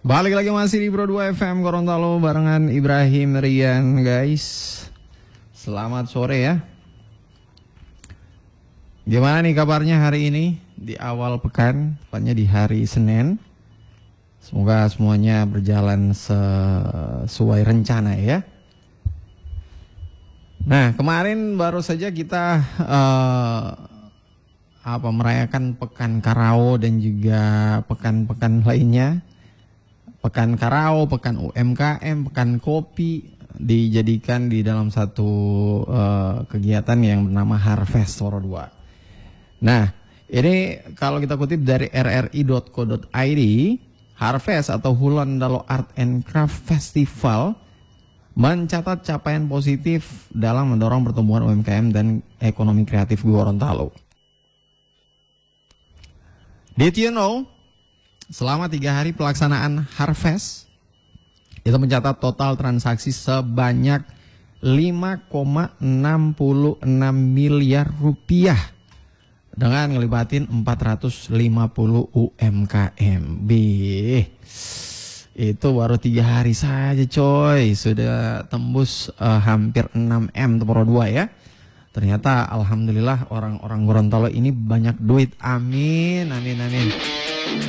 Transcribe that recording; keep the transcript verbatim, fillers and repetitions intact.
Balik lagi masih di Pro dua F M Gorontalo barengan Ibrahim Rian, guys. Selamat sore ya. Gimana nih kabarnya hari ini di awal pekan, tepatnya di hari Senin. Semoga semuanya berjalan sesuai rencana ya. Nah, kemarin baru saja kita uh, apa merayakan Pekan Karao dan juga pekan-pekan lainnya. Pekan Karao, Pekan U M K M, Pekan Kopi dijadikan di dalam satu uh, kegiatan yang bernama Harvest Pro dua. Nah, ini kalau kita kutip dari r r i dot co dot i d, Harvest atau Wulandalo Art and Craft Festival mencatat capaian positif dalam mendorong pertumbuhan U M K M dan ekonomi kreatif Gorontalo. Did you know? Selama tiga hari pelaksanaan Harvest, itu mencatat total transaksi sebanyak lima koma enam enam miliar rupiah dengan ngelibatin empat ratus lima puluh U M K M. Bih, itu baru tiga hari saja coy, sudah tembus uh, hampir enam M Pro dua ya. Ternyata alhamdulillah orang-orang Gorontalo ini banyak duit. Amin, amin, amin.